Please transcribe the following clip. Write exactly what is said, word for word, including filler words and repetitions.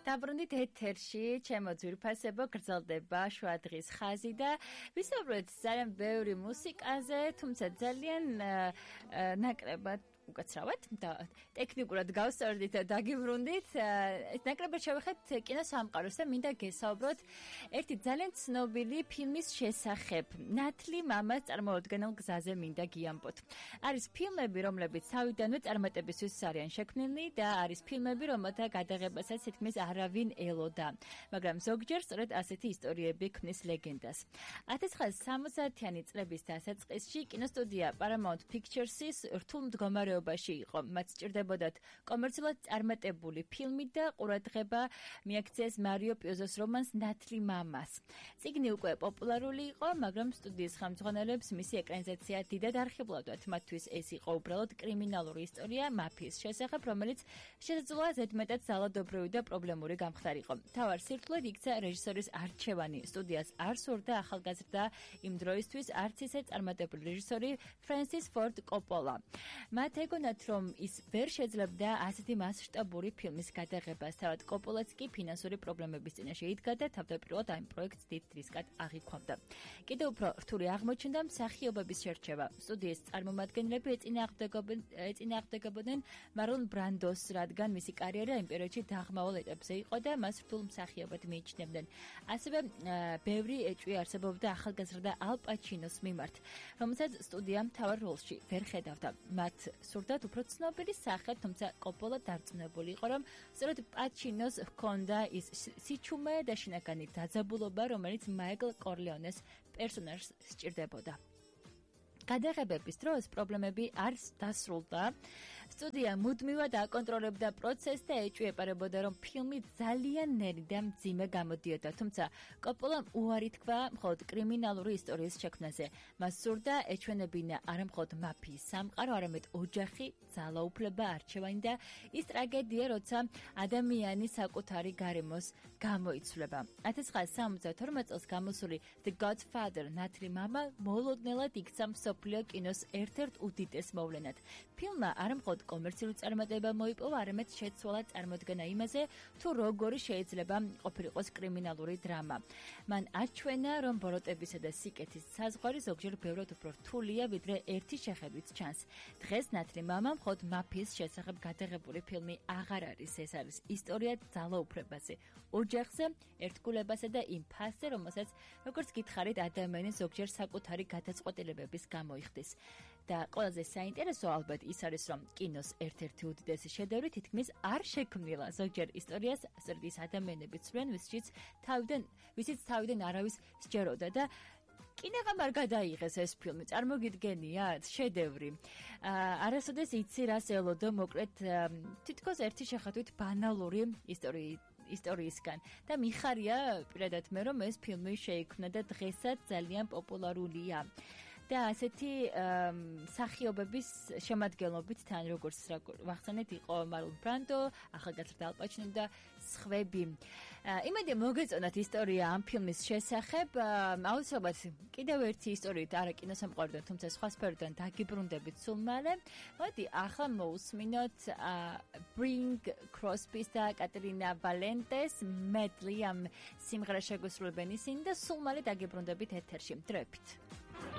დაბრუნდით ეთერში, ჩემო ძვირფასებო, გრძელდება შუადღის ხაზი და ვისაუბრეთ ძალიან ბევრი მუსიკაზე, თუმცა ძალიან ნაკლებად უკაცრავად და ტექნიკურად გავსწორდით და დაგიბრუნდით. ნაკლებად შევეხეთ კინოსამყაროს და მინდა გესაუბროთ ერთი ძალიან ცნობილი ფილმის შესახებ. ნათლი მამას წარმოუდგენელ გზაზე მინდა გიამბოთ. არის ფილმები, რომლებიც თავიდანვე წარმატებისთვის არიან შექმნილი და არის ფილმები, რომელთა გადაღებასაც თითქმის არავინ ელოდა. მაგრამ ზოგჯერ სწორედ ასეთი ისტორიები ქმნის ლეგენდას. ათას ცხრაასი სამოცდაათიანი წლების დასაწყისში კინოსტუდია Paramount Pictures-ის რთულ მდგომარეობაში იყო. მათ სჭირდებოდათ კომერციულად წარმატებული ფილმი და ყურადღება მიაქციეს მარიო პიოზოს რომანს ნათლი მამას. წიგნი უკვე პოპულარული იყო, მაგრამ სტუდიის ხელმძღვანელებს მისი ეკრანიზაცია დიდად არ ხიბლავდათ. მათთვის ეს იყო უბრალოდ კრიმინალური ისტორია მაფიის შესახებ, რომელიც შესაძლოა ზედმეტად ძალადობრივი და პრობლემური გამხდარიყო. თავარ სირთულედ იქცა რეჟისორის არჩევანი. სტუდიას არ სურდა ახალგაზრდა იმ დროისთვის არც ისე წარმატებული რეჟისორი ფრენსის ფორდ კოპოლა. მათ ეგონათ, რომ ის ვერ შეძლებდა ასეთი მასშტაბური ფილმის გადაღებას. თავად კოპოლაც კი ფინანსური პრობლემების წინაშე იდგა და თავდაპირველად ამ პროექტს დიდ რისკად აღიქვამდა. კიდევ უფრო რთული აღმოჩნდა მსახიობების შერჩევა. სტუდიის წარმომადგენლები ეწინააღმდეგებოდნენ მარლონ ბრანდოს, რადგან მისი კარიერა იმ პერიოდში დაღმავალ ეტაპზე იყო და მას რთულ მსახიობად მიიჩნევდნენ. ასევე ბევრი ეჭვი არსებობდა ახალგაზრდა ალ პაჩინოს მიმართ, რომელსაც სტუდია მთავარ როლში ვერ ხედავდა. მათ სურდათ უფრო ცნობილი სახე, თუმცა კოპოლა დარწმუნებული იყო, რომ სწორედ პაჩინოს ჰქონდა ის სიჩუმე და შინაგანი დაძაბულობა, რომელიც მაიკლ კორლეონეს პერსონაჟს სჭირდებოდა. გადაღებების დროს პრობლემები არ დასრულდა. სტუდია მუდმივად აკონტროლებდა პროცესს და ეჭვი ეპარებოდა, რომ ფილმი ძალიან ნელი და მძიმე გამოდიოდა. თუმცა კოპოლამ უარი თქვა მხოლოდ კრიმინალური ისტორიის შექმნაზე. მას სურდა ეჩვენებინა არა მხოლოდ მაფიის სამყარო, არამედ ოჯახი, ძალაუფლება, არჩევანი და ის ტრაგედია, როცა ადამიანი საკუთარი გარემოს გამოიცვლება. ათას ცხრაასი სამოცდათორმეტ წელს გამოსული The Godfather ნათლი მამა მოულოდნელად იქცა მსოფლიო კინოს ერთ-ერთ უდიდეს მოვლენად. ფილმმა არა მხოლოდ კომერციული წარმატება მოიპოვა, არამედ შეცვალა წარმოდგენა იმაზე, თუ როგორი შეიძლება ყოფილიყოს კრიმინალური დრამა. მან აჩვენა, რომ ბოროტებისა და სიკეთის საზღვარი ზოგჯერ ბევრად უფრო რთულია, ვიდრე ერთი შეხედვით ჩანს. დღეს ნათლი მამა მხოლოდ მაფიის შესახებ გადაღებული ფილმი აღარ არის, ეს არის ისტორია ძალაუფლებაზე, ოჯახზე, ერთგულებასა და იმ ფასზე, რომელსაც როგორც გითხარით, ადამიანი ზოგჯერ საკუთარი გადაწყვეტილებების გამოიხდის. და ყველაზე საინტერესო ალბათ ის არის, რომ კინოს ერთ-ერთი უდიდესი შედევრი თითქმის არ შექმნილა. ზოგჯერ ისტორიას სწორედ ის ადამიანები ცვლიან, ვისიც თავიდან, ვისიც თავიდან არავის სჯეროდა და კინაღამ არ გადაიღეს ეს ფილმი. წარმოგიდგენიათ, შედევრი. არასოდეს იცი რას ელოდო, მოკლედ თითქოს ერთი შეხედვით ბანალური ისტორია ისტორიისგან და მიხარია პირადად მე, რომ ეს ფილმი შეიქმნა და დღესაც ძალიან პოპულარულია. და ასეთი მსახიობების შემადგენლობით თან როგორც ვახსენეთ იყო მარლონ ბრანდო, ახალგაზრდა ალ პაჩინო და სხვები. იმედია მოგეწონათ ისტორია ამ ფილმის შესახებ. აუცილებლად კიდევ ერთი ისტორიით არა კინოსამყაროდან, თუმცა სხვა სფეროდან დაგიბრუნდებით სულ მალე. მოდი ახლა მოусმინოთ Bing Crosby და კატერინა ვალენტეს medley ამ სიმღერას შეგუსრულებენ ისინი და სულ მალე დაგიბრუნდებით ეთერში. დროებით.